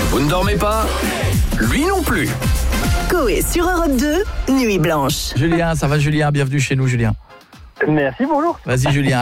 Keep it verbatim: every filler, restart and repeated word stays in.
Vous ne dormez pas? Lui non plus. Coé sur Europe deux, Nuit Blanche. Julien, ça va Julien? Bienvenue chez nous Julien. Merci, bonjour. Vas-y Julien.